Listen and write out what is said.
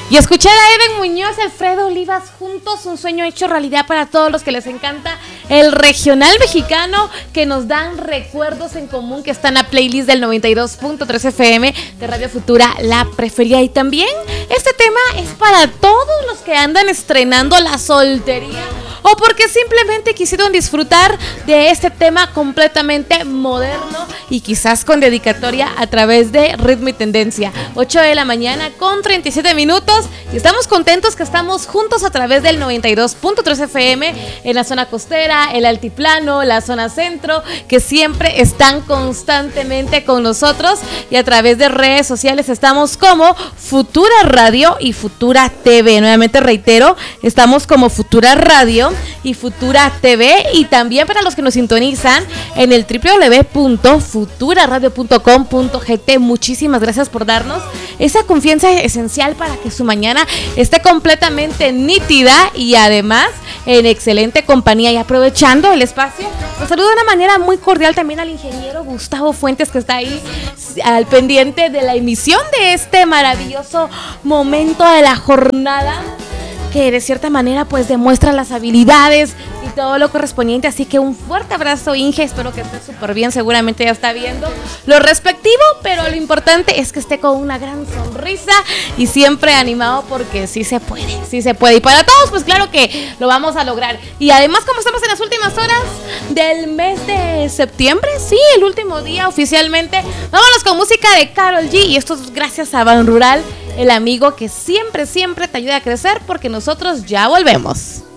Y escuchar a Eden Muñoz y Alfredo Olivas juntos, un sueño hecho realidad para todos los que les encanta el regional mexicano, que nos dan recuerdos en común, que está en la playlist del 92.3 FM de Radio Futura, la preferida. Y también este tema es para todos los que andan estrenando la soltería o porque simplemente quisieron disfrutar de este tema completamente moderno y quizás con dedicatoria a través de Ritmo y Tendencia. 8 de la mañana con 37 minutos y estamos contentos que estamos juntos a través del 92.3 FM en la zona costera, el altiplano, la zona centro, que siempre están constantemente con nosotros, y a través de redes sociales estamos como Futura Radio y Futura TV. Nuevamente reitero, estamos como Futura Radio y Futura TV, y también para los que nos sintonizan en el www.futuraradio.com.gt. Muchísimas gracias por darnos esa confianza esencial para que su mañana esté completamente nítida y además en excelente compañía. Y aprovechando el espacio, nos saludo de una manera muy cordial también al ingeniero Gustavo Fuentes, que está ahí al pendiente de la emisión de este maravilloso momento de la jornada, que de cierta manera pues demuestra las habilidades y todo lo correspondiente. Así que un fuerte abrazo, Inge, espero que esté súper bien, seguramente ya está viendo lo respectivo, pero lo importante es que esté con una gran sonrisa y siempre animado, porque sí se puede, y para todos pues claro que lo vamos a lograr. Y además, como estamos en las últimas horas del mes de septiembre, sí, el último día oficialmente, vámonos con música de Karol G, y esto es gracias a Ban Rural, el amigo que siempre te ayuda a crecer, porque nosotros ya volvemos.